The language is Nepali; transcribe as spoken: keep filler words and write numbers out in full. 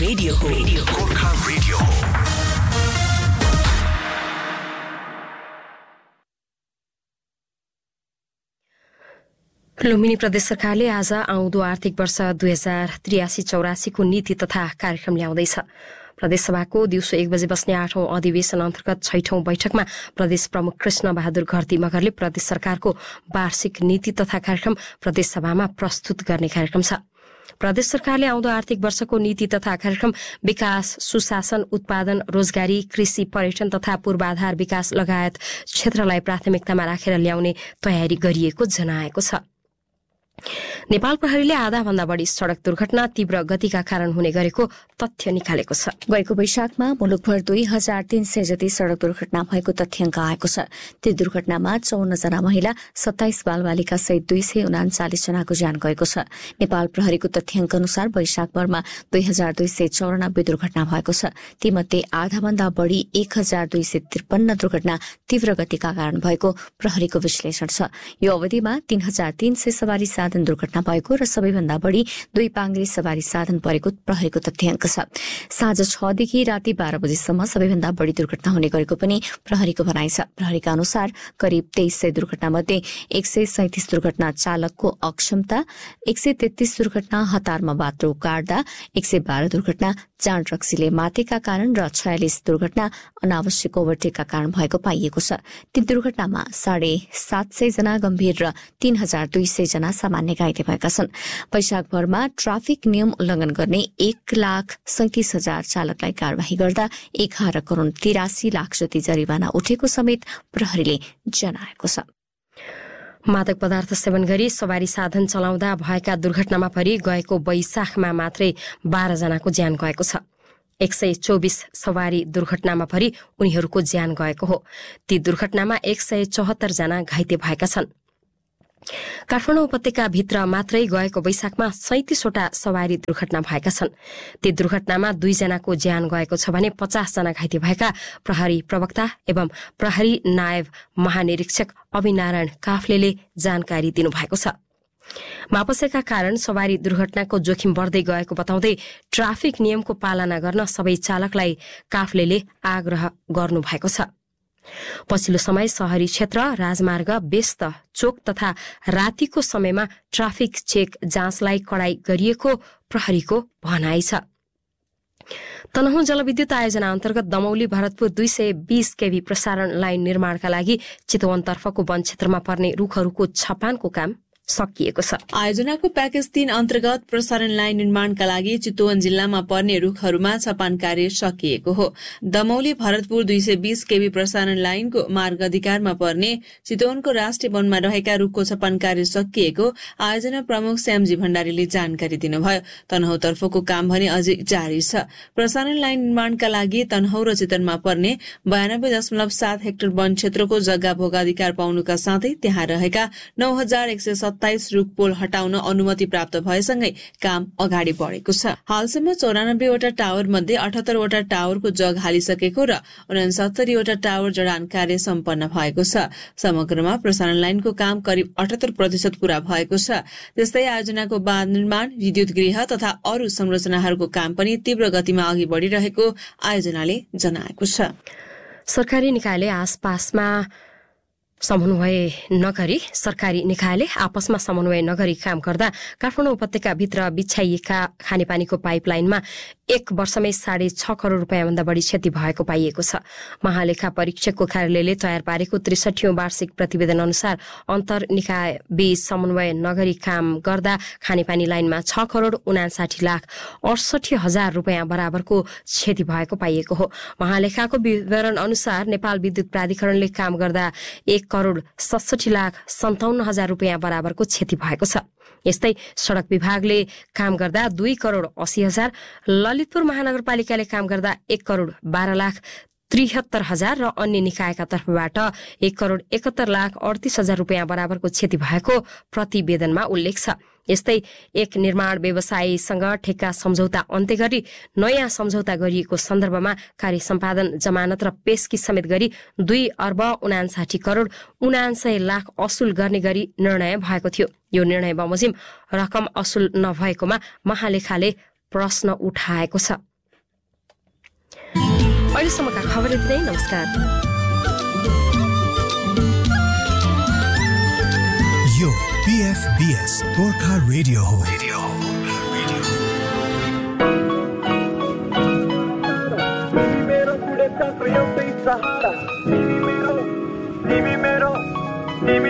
रेडियो हो गोर्खा रेडियो हो। लुम्बिनी प्रदेश सरकारले आज आउँदो आर्थिक वर्ष दुई हजार त्रियासी चौरासीको नीति तथा कार्यक्रम ल्याउँदैछ। प्रदेशसभाको दिउँसो एक बजे बस्ने आठौं अधिवेशन अन्तर्गत छैठौं बैठकमा प्रदेश प्रमुख कृष्ण बहादुर घरती मगरले प्रदेश सरकारको वार्षिक नीति तथा कार्यक्रम प्रदेशसभामा प्रस्तुत गर्ने कार्यक्रम छ। प्रदेश सरकारले आउँदो आर्थिक वर्षको नीति तथा कार्यक्रम विकास, सुशासन, उत्पादन, रोजगारी, कृषि, पर्यटन तथा पूर्वाधार विकास लगायत क्षेत्रलाई प्राथमिकतामा राखेर ल्याउने तयारी गरिएको जनाएको छ। नेपाल प्रहरीले आधा भन्दा बढी सड़क दुर्घटना तीव्र गतिका कारण हुने गरेको तथ्य निकालेको छ। गएको वैशाखमा मुलुकभर दुई हजार तीन सय जति सड़क दुर्घटना भएको तथ्याङ्क आएको छ। ती दुर्घटनामा चौन्न जना महिला, सत्ताइस बालबालिका सहित दुई सय उनाचालिस जनाको ज्यान गएको छ। नेपाल प्रहरीको तथ्याङ्क अनुसार वैशाखभरमा दुई हजार दुई सय चौरानब्बे दुर्घटना भएको छ। तीमध्ये आधा भन्दा बढ़ी एक हजार दुई सय त्रिपन्न दुर्घटना तीव्र गतिका कारण भएको प्रहरीको विश्लेषण छ। यो अवधिमा तीन हजार तीन सय सवारी साधन दुर्घटना भएको र सबैभन्दा बढ़ी दुई पाङ्ग्रे सवारी साधन परेको प्रहरीको तथ्याङ्क छ। साँझ छदेखि राति बाह्र बजेसम्म सबैभन्दा बढ़ी दुर्घटना हुने गरेको पनि प्रहरीको भनाइ छ। प्रहरीका अनुसार करिब तेइस सय दुर्घटना मध्ये एक सय सैतिस दुर्घटना चालकको अक्षमता, एक सय तेत्तीस दुर्घटना हतारमा बाटो काट्दा, एक सय बाह्र दुर्घटना चाँड रक्सीले मातेका कारण र छयालिस दुर्घटना अनावश्यक ओभरटेकका कारण भएको पाइएको छ। ती दुर्घटनामा साढे सात सय जना गम्भीर र तीन हजार दुई सय जना सामान्य घाइते भएका छन्। वैशाखभरमा ट्राफिक नियम उल्लंघन गर्ने एक लाख सैतिस हजार चालकलाई कार्यवाही गर्दा एघार करोड़ तिरासी लाख जति जरिवाना उठेको समेत प्रहरीले जनाएको छ। मादक पदार्थ सेवन गरी सवारी साधन चलाउँदा भएका दुर्घटनामा परि गएको वैशाखमा मात्रै बाह्र जनाको ज्यान गएको छ। एक सय चौबिस सवारी दुर्घटनामा परि उनीहरूको ज्यान गएको हो। ती दुर्घटनामा एक सय चौहत्तर जना घाइते भएका छन्। काठमाडौँ उपत्यकाभित्र मात्रै गएको वैशाखमा सैंतीसवटा सवारी दुर्घटना भएका छन्। ती दुर्घटनामा दुईजनाको ज्यान गएको छ भने पचास जना घाइते भएका प्रहरी प्रवक्ता एवं प्रहरी नायब महानिरीक्षक अभिनारायण काफ्लेले जानकारी दिनुभएको छ। मापसेका कारण सवारी दुर्घटनाको जोखिम बढ्दै गएको बताउँदै ट्राफिक नियमको पालना गर्न सबै चालकलाई काफ्लेले आग्रह गर्नुभएको छ। पछिल्लो समय शहरी क्षेत्र, राजमार्ग, व्यस्त चोक तथा रातिको समयमा ट्राफिक चेक जाँचलाई कडाई गरिएको प्रहरीको भनाइ छ। तनहुँ जलविद्युत आयोजना अन्तर्गत दमौली भरतपुर दुई सय बीस केभी प्रसारण लाइन निर्माणका लागि चितवनतर्फको वन क्षेत्रमा पर्ने रूखहरूको छपानको काम सकिएको छ। आयोजनाको प्याकेज तीन अन्तर्गत प्रसारण लाइन निर्माणका लागि चितवन जिल्लामा पर्ने रूखहरूमा छपान कार्य सकिएको हो। दमौली भरतपुर दुई सय बीस केभी प्रसारण लाइनको मार्ग अधिकारमा पर्ने चितवनको राष्ट्रिय वनमा रहेका रूखको छपान कार्य सकिएको आयोजना प्रमुख श्यामजी भण्डारीले जानकारी दिनुभयो। तनहुँतर्फको काम भने अझै जारी छ। प्रसारण लाइन निर्माणका लागि तनहुँ र चितवनमा पर्ने बयानब्बे दशमलव सात हेक्टर वन क्षेत्रको जग्गा भोगाधिकार पाउनुका साथै त्यहाँ रहेका नौ हजार एक सय सत्ताइस रूख पोल हटाउन अनुमति प्राप्त भएसँगै काम अगाडि बढेको छ। हालसम्म चौरानब्बेवटा टावर मध्ये अठहत्तरवटा टावरको जग हालिसकेको र उनसत्तरीवटा टावर जडान कार्य सम्पन्न भएको छ। समग्रमा प्रसारण लाइनको काम करिब अठहत्तर प्रतिशत पूरा भएको छ। त्यस्तै आयोजनाको बाँध निर्माण, विद्युत गृह तथा अरू संरचनाहरूको काम पनि तीव्र गतिमा अघि बढ़िरहेको आयोजनाले जनाएको छ। सरकारी निकायले आसपासमा समन्वय नगरी सरकारी निकायले आपसमा समन्वय नगरी काम गर्दा काठमाडौँ उपत्यकाभित्र बिछाइएका खानेपानीको पाइपलाइनमा एक वर्षमै साढे छ करोड़ रूपियाँ भन्दा बढ़ी क्षति भएको पाइएको छ। महालेखा परीक्षकको कार्यालयले तयार पारेको त्रिसठीौं वार्षिक प्रतिवेदन अनुसार अन्तर निकाय बीच समन्वय नगरी काम गर्दा खानेपानी लाइनमा छ करोड़ उनासाठी लाख अडसठी हजार रूपियाँ बराबरको क्षति भएको पाइएको हो। महालेखाको विवरण अनुसार नेपाल विद्युत प्राधिकरणले काम गर्दा एक करोड़ सडसठी लाख सन्ताउन्न हजार रूपियाँ बराबरको क्षति भएको छ। यस्तै सड़क विभागले काम गर्दा दुई करोड़ अस्सी हजार, ललितपुर महानगरपालिकाले काम गर्दा एक करोड़ बाह्र लाख त्रिहत्तर हजार र अन्य निकायका तर्फबाट एक करोड़ एकहत्तर लाख अडतीस हजार रूपियाँ बराबरको क्षति भएको प्रतिवेदनमा उल्लेख छ। यस्तै एक निर्माण व्यवसायीसँग ठेक्का सम्झौता अन्त्य गरी नयाँ सम्झौता गरिएको सन्दर्भमा कार्य सम्पादन, जमानत र पेशकी समेत गरी दुई अर्ब उनासाठी करोड़ उनान्सय लाख असुल गर्ने गरी निर्णय भएको थियो। यो निर्णय बमोजिम रकम असुल नभएकोमा महालेखाले प्रश्न उठाएको छ। अहिलेसम्मका खबर यति नै। नमस्कार। यो पीएफबीएस गोर्खा रेडियो हो। मेरो सुडेका एउटै सहारा